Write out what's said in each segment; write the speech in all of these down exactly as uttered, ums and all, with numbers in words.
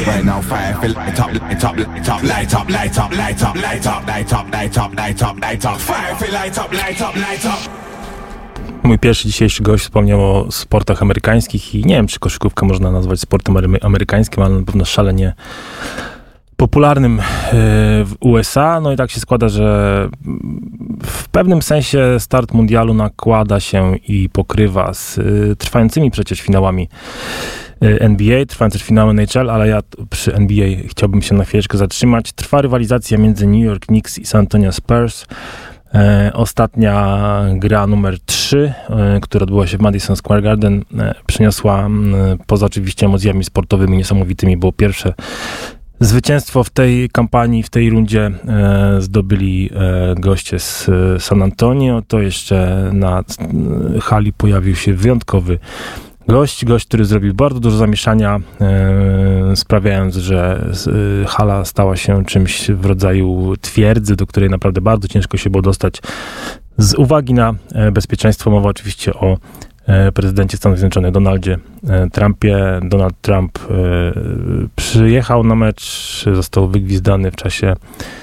Right now fire feel light up, light up, light up, light up, light up, light up, light up, light up, light up, light up, light up. Fire feel light up, light up, light up. Mój pierwszy dzisiejszy gość wspomniał o sportach amerykańskich i nie wiem, czy koszykówkę można nazwać sportem amerykańskim, ale na pewno szalenie popularnym w U S A. No i tak się składa, że w pewnym sensie start mundialu nakłada się i pokrywa z trwającymi przecież finałami N B A, trwające finały N H L, ale ja przy N B A chciałbym się na chwileczkę zatrzymać. Trwa rywalizacja między New York Knicks i San Antonio Spurs. E, ostatnia gra numer trzy, e, która odbyła się w Madison Square Garden, e, przyniosła, e, poza oczywiście emocjami sportowymi niesamowitymi, było pierwsze zwycięstwo w tej kampanii, w tej rundzie e, zdobyli e, goście z e, San Antonio. To jeszcze na e, hali pojawił się wyjątkowy gość, gość, który zrobił bardzo dużo zamieszania, e, sprawiając, że e, hala stała się czymś w rodzaju twierdzy, do której naprawdę bardzo ciężko się było dostać. Z uwagi na e, bezpieczeństwo, mowa oczywiście o e, prezydencie Stanów Zjednoczonych Donaldzie e, Trumpie. Donald Trump e, przyjechał na mecz, został wygwizdany w czasie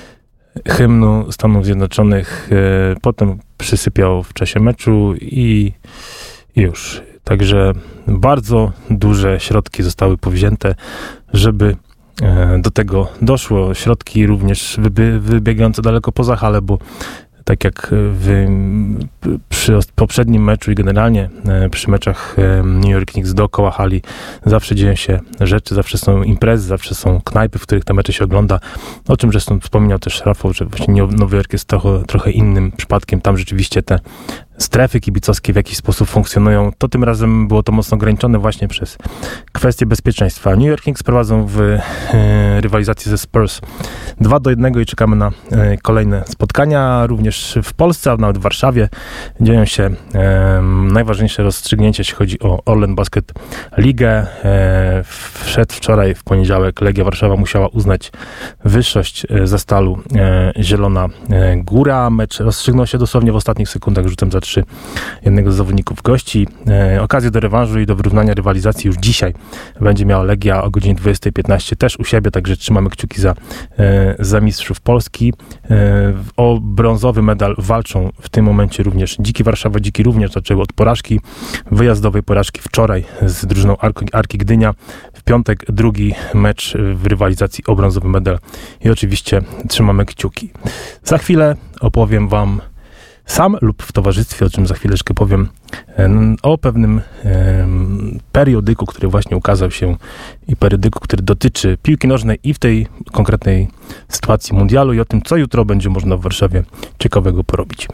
hymnu Stanów Zjednoczonych, e, potem przysypiał w czasie meczu i, i już. Także bardzo duże środki zostały powzięte, żeby do tego doszło. Środki również wyby, wybiegające daleko poza halę, bo tak jak w, przy poprzednim meczu i generalnie przy meczach New York Knicks dookoła hali zawsze dzieją się rzeczy, zawsze są imprezy, zawsze są knajpy, w których te mecze się ogląda. O czym zresztą wspominał też Rafał, że właśnie Nowy Jork jest trochę, trochę innym przypadkiem. Tam rzeczywiście te strefy kibicowskie w jakiś sposób funkcjonują. To tym razem było to mocno ograniczone właśnie przez kwestie bezpieczeństwa. New York Knicks prowadzą w e, rywalizacji ze Spurs dwa do jednego i czekamy na e, kolejne spotkania. Również w Polsce, a nawet w Warszawie dzieją się e, najważniejsze rozstrzygnięcia, jeśli chodzi o Orlen Basket Ligę. E, wszedł wczoraj w poniedziałek. Legia Warszawa musiała uznać wyższość e, Zastalu e, Zielona e, Góra. Mecz rozstrzygnął się dosłownie w ostatnich sekundach rzutem za trzy jednego z zawodników gości. E, okazję do rewanżu i do wyrównania rywalizacji już dzisiaj będzie miała Legia o godzinie dwudziestej piętnaście też u siebie, także trzymamy kciuki za, e, za mistrzów Polski. E, o brązowy medal walczą w tym momencie również Dziki Warszawa. Dziki również zaczęły od porażki, wyjazdowej porażki wczoraj z drużyną Arki, Arki Gdynia. W piątek drugi mecz w rywalizacji o brązowy medal i oczywiście trzymamy kciuki. Za chwilę opowiem wam sam lub w towarzystwie, o czym za chwileczkę powiem, o pewnym um, periodyku, który właśnie ukazał się i periodyku, który dotyczy piłki nożnej i w tej konkretnej sytuacji mundialu i o tym, co jutro będzie można w Warszawie ciekawego porobić.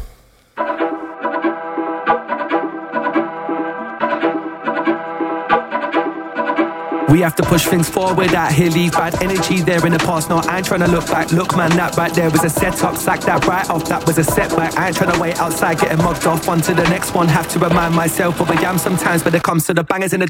We have to push things forward out here, leave bad energy there in the past. No, I ain't trying to look back. Look, man, that right there was a setup. Sack that right off, that was a setback. I ain't trying to wait outside, getting mugged off. On to the next one, have to remind myself of who I am sometimes. But it comes to the bangers in the